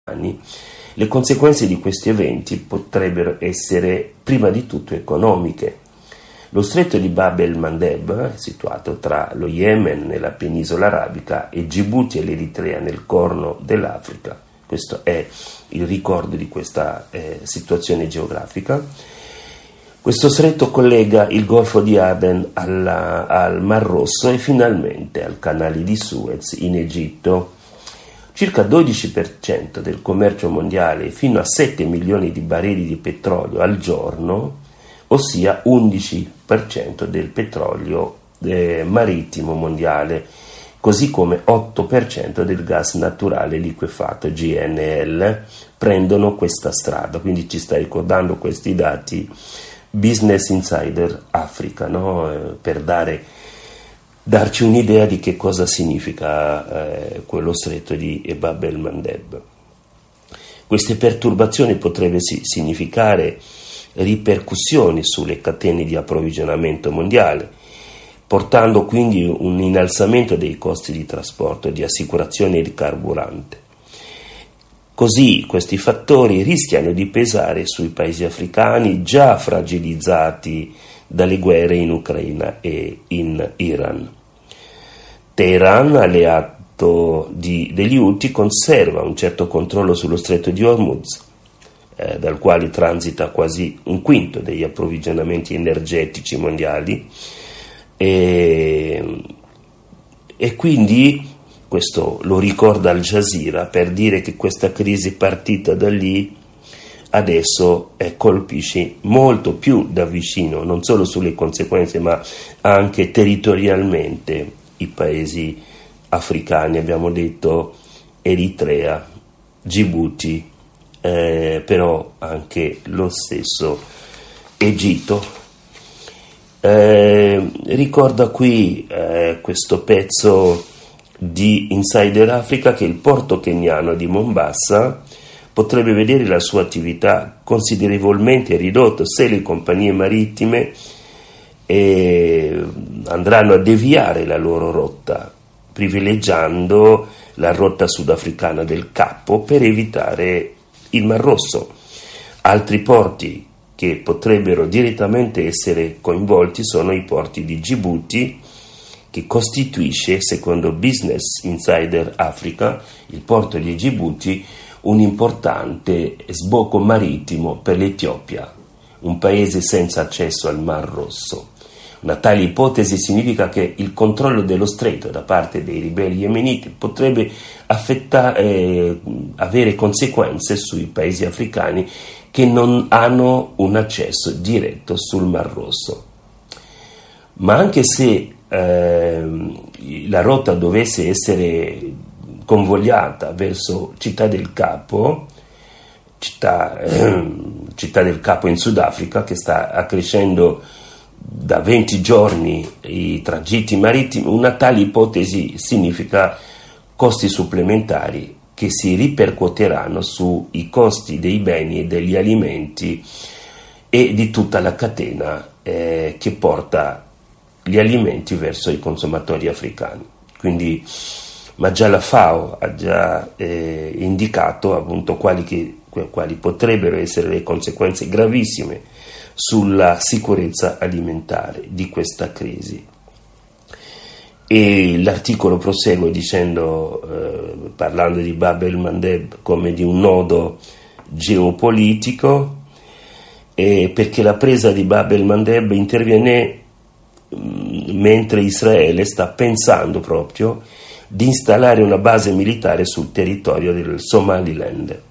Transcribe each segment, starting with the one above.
le conseguenze di questi eventi potrebbero essere prima di tutto economiche. Lo stretto di Bab el-Mandeb, situato tra lo Yemen nella penisola arabica e Gibuti e l'Eritrea nel corno dell'Africa, questo è il ricordo di questa situazione geografica. Questo stretto collega il Golfo di Aden al Mar Rosso e finalmente al canale di Suez in Egitto. Circa 12% del commercio mondiale, fino a 7 milioni di barili di petrolio al giorno, ossia 11% del petrolio marittimo mondiale, così come 8% del gas naturale liquefatto GNL, prendono questa strada. Quindi ci sta ricordando questi dati Business Insider Africa, no? Per darci un'idea di che cosa significa quello stretto di Bab el-Mandeb. Queste perturbazioni potrebbero significare ripercussioni sulle catene di approvvigionamento mondiale, portando quindi un innalzamento dei costi di trasporto, di assicurazione e di carburante. Così questi fattori rischiano di pesare sui paesi africani già fragilizzati dalle guerre in Ucraina e in Iran. Teheran, alleato degli Houthi, conserva un certo controllo sullo stretto di Hormuz, dal quale transita quasi un quinto degli approvvigionamenti energetici mondiali, e quindi questo lo ricorda Al Jazeera per dire che questa crisi partita da lì adesso colpisce molto più da vicino, non solo sulle conseguenze ma anche territorialmente i paesi africani, abbiamo detto Eritrea, Gibuti, però anche lo stesso Egitto. Ricorda qui questo pezzo di Insider Africa che il porto keniano di Mombasa potrebbe vedere la sua attività considerevolmente ridotta se le compagnie marittime andranno a deviare la loro rotta, privilegiando la rotta sudafricana del Capo per evitare il Mar Rosso. Altri porti che potrebbero direttamente essere coinvolti sono i porti di Gibuti, che costituisce, secondo Business Insider Africa, il porto di Gibuti, un importante sbocco marittimo per l'Etiopia, un paese senza accesso al Mar Rosso. Una tale ipotesi significa che il controllo dello stretto da parte dei ribelli yemeniti potrebbe avere conseguenze sui paesi africani che non hanno un accesso diretto sul Mar Rosso. Ma anche se la rotta dovesse essere convogliata verso Città del Capo, città del Capo in Sudafrica, che sta accrescendo da 20 giorni i tragitti marittimi, una tale ipotesi significa costi supplementari che si ripercuoteranno sui costi dei beni e degli alimenti e di tutta la catena che porta gli alimenti verso i consumatori africani. Quindi, ma già la FAO ha già indicato appunto quali potrebbero essere le conseguenze gravissime sulla sicurezza alimentare di questa crisi. E l'articolo prosegue dicendo, parlando di Bab el-Mandeb come di un nodo geopolitico, perché la presa di Bab el-Mandeb interviene mentre Israele sta pensando proprio di installare una base militare sul territorio del Somaliland,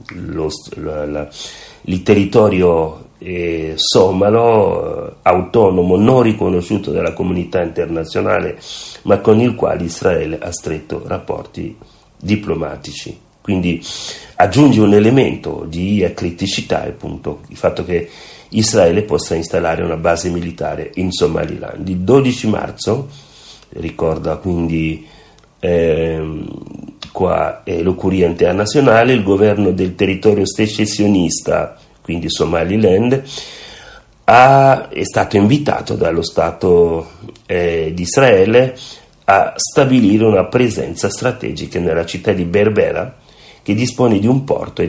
il territorio somalo autonomo non riconosciuto dalla comunità internazionale, ma con il quale Israele ha stretto rapporti diplomatici. Quindi aggiunge un elemento di criticità, appunto, il fatto che Israele possa installare una base militare in Somaliland. Il 12 marzo, ricorda quindi qua lo Curia Internazionale, il governo del territorio secessionista, quindi Somaliland, è stato invitato dallo Stato di Israele a stabilire una presenza strategica nella città di Berbera, che che dispone di un porto